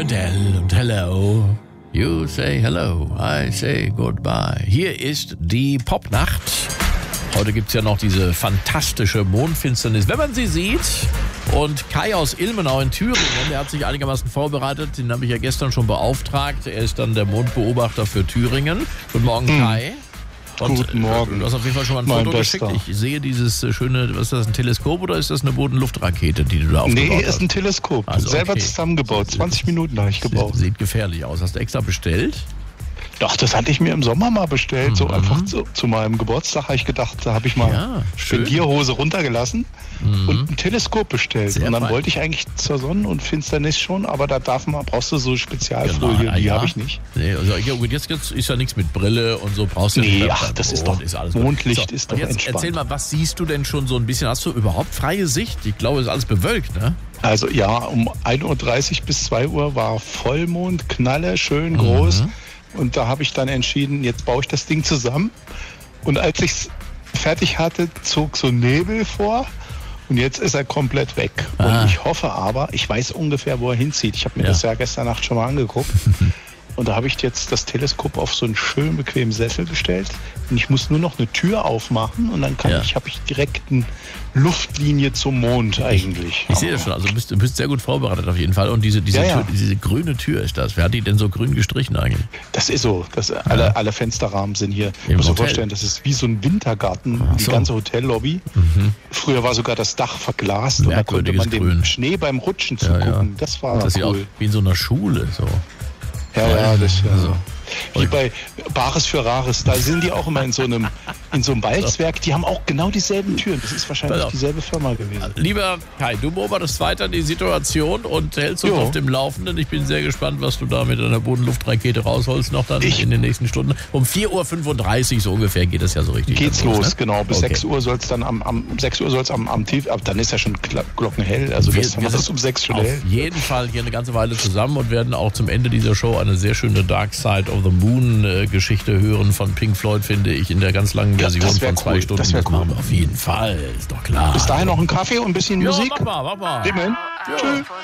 Adele und Hello. You say hello, I say goodbye. Hier ist die Popnacht. Heute gibt es ja noch diese fantastische Mondfinsternis, wenn man sie sieht. Und Kai aus Ilmenau in Thüringen, der hat sich einigermaßen vorbereitet. Den habe ich ja gestern schon beauftragt. Er ist dann der Mondbeobachter für Thüringen. Guten Morgen, Kai. Und Guten Morgen. Du hast auf jeden Fall schon mal ein Foto geschickt. Ich sehe dieses schöne, was ist das, ein Teleskop oder ist das eine Bodenluftrakete, die du da aufgebaut hast? Nee, ist ein Teleskop. Also, selber okay. Zusammengebaut. 20 Minuten habe ich gebaut. Sieht gefährlich aus. Hast du extra bestellt? Doch, das hatte ich mir im Sommer mal bestellt. So einfach zu meinem Geburtstag habe ich gedacht, da habe ich mal Spendierhose runtergelassen und ein Teleskop bestellt. Sehr und dann fein. wollte ich eigentlich zur Sonnen- und Finsternis schon, aber da brauchst du so Spezialfolie, die habe ich nicht. Nee, also jetzt ist ja nichts mit Brille und so brauchst du nicht. Nee, ach, das ist doch, alles gut. Mondlicht ist doch jetzt entspannt. Erzähl mal, was siehst du denn schon so ein bisschen? Hast du überhaupt freie Sicht? Ich glaube, es ist alles bewölkt, ne? Also ja, um 1.30 Uhr bis 2 Uhr war Vollmond, Knalle, schön groß. Und da habe ich dann entschieden, jetzt baue ich das Ding zusammen. Und als ich es fertig hatte, zog so Nebel vor. Und jetzt ist er komplett weg. Und ich hoffe aber, ich weiß ungefähr, wo er hinzieht. Ich habe mir das ja gestern Nacht schon mal angeguckt. Und da habe ich jetzt das Teleskop auf so einen schönen bequemen Sessel gestellt. Und ich muss nur noch eine Tür aufmachen und dann habe ich direkt eine Luftlinie zum Mond eigentlich. Ich sehe das schon, also du bist sehr gut vorbereitet auf jeden Fall. Und diese Tür, diese grüne Tür ist das. Wer hat die denn so grün gestrichen eigentlich? Das ist so. Alle Fensterrahmen sind hier. Ich muss mir vorstellen, das ist wie so ein Wintergarten, die ganze Hotellobby. Früher war sogar das Dach verglast und da konnte man dem Schnee beim Rutschen zugucken. Das war das cool. sieht auch wie in so einer Schule so. Ja, das ist ja so. Wie bei Bares für Rares, da sind die auch immer in so einem Walzwerk, die haben auch genau dieselben Türen. Das ist wahrscheinlich dieselbe Firma gewesen. Lieber Kai, du beobachtest weiter die Situation und hältst uns auf dem Laufenden. Ich bin sehr gespannt, was du da mit einer Bodenluftrakete rausholst noch dann in den nächsten Stunden. Um 4.35 Uhr so ungefähr geht es ja so richtig. Geht's los, ne? Genau. Bis 6 Uhr soll es dann am 6 Uhr soll es am Tief, aber dann ist ja schon glockenhell. Also wir sind um 6 schon hell. Auf jeden Fall hier eine ganze Weile zusammen und werden auch zum Ende dieser Show eine sehr schöne Dark Side of the Moon Geschichte hören von Pink Floyd, finde ich, in der ganz langen Version von 2 Stunden. Das machen wir auf jeden Fall, ist doch klar. Bis dahin noch einen Kaffee und ein bisschen Musik. Mach mal. Tschüss.